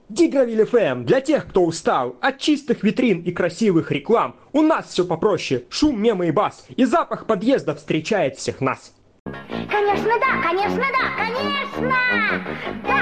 Дигровиль ФМ для тех, кто устал от чистых витрин и красивых реклам. У нас все попроще, шум, мемы и бас, и запах подъезда встречает всех нас. Конечно, да, конечно, да, конечно! Да!